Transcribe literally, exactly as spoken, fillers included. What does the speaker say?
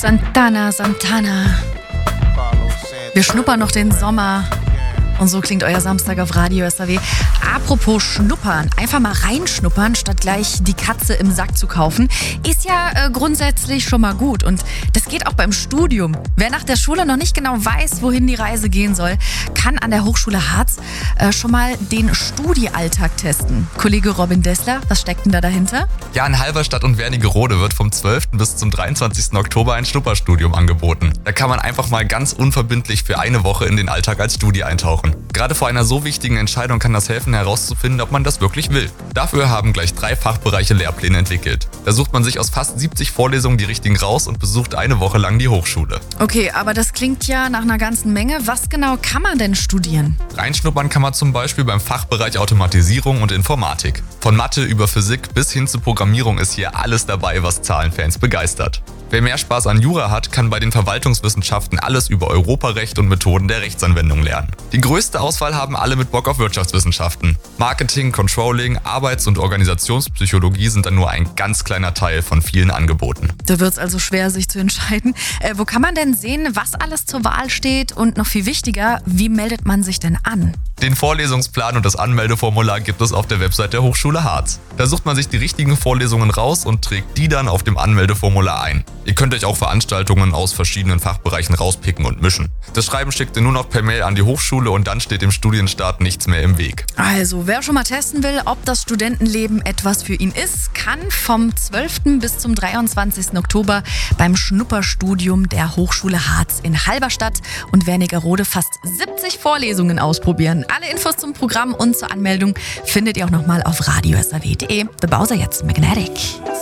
Santana, Santana. Wir schnuppern noch den Sommer. Und so klingt euer Samstag auf Radio S A W. Apropos Schnuppern, einfach mal reinschnuppern, statt gleich die Katze im Sack zu kaufen, ist ja äh, grundsätzlich schon mal gut. Und das geht auch beim Studium. Wer nach der Schule noch nicht genau weiß, wohin die Reise gehen soll, kann an der Hochschule Harz äh, schon mal den Studiealltag testen. Kollege Robin Dessler, was steckt denn da dahinter? Ja, in Halberstadt und Wernigerode wird vom zwölften bis zum dreiundzwanzigsten Oktober ein Schnupperstudium angeboten. Da kann man einfach mal ganz unverbindlich für eine Woche in den Alltag als Studi eintauchen. Gerade vor einer so wichtigen Entscheidung kann das helfen, herauszufinden, ob man das wirklich will. Dafür haben gleich drei Fachbereiche Lehrpläne entwickelt. Da sucht man sich aus fast siebzig Vorlesungen die richtigen raus und besucht eine Woche lang die Hochschule. Okay, aber das klingt ja nach einer ganzen Menge. Was genau kann man denn studieren? Reinschnuppern kann man zum Beispiel beim Fachbereich Automatisierung und Informatik. Von Mathe über Physik bis hin zu Programmierung ist hier alles dabei, was Zahlenfans begeistert. Wer mehr Spaß an Jura hat, kann bei den Verwaltungswissenschaften alles über Europarecht und Methoden der Rechtsanwendung lernen. Die größte Auswahl haben alle mit Bock auf Wirtschaftswissenschaften. Marketing, Controlling, Arbeits- und Organisationspsychologie sind dann nur ein ganz kleiner Teil von vielen Angeboten. Da wird es also schwer, sich zu entscheiden. Äh, wo kann man denn sehen, was alles zur Wahl steht? Und noch viel wichtiger, wie meldet man sich denn an? Den Vorlesungsplan und das Anmeldeformular gibt es auf der Website der Hochschule Harz. Da sucht man sich die richtigen Vorlesungen raus und trägt die dann auf dem Anmeldeformular ein. Ihr könnt euch auch Veranstaltungen aus verschiedenen Fachbereichen rauspicken und mischen. Das Schreiben schickt ihr nur noch per Mail an die Hochschule und dann steht dem Studienstart nichts mehr im Weg. Also, wer schon mal testen will, ob das Studentenleben etwas für ihn ist, kann vom zwölften bis zum dreiundzwanzigsten Oktober beim Schnupperstudium der Hochschule Harz in Halberstadt und Wernigerode fast siebzig Vorlesungen ausprobieren. Alle Infos zum Programm und zur Anmeldung findet ihr auch nochmal auf radio s a w punkt d e. The Bowser jetzt Magnetic.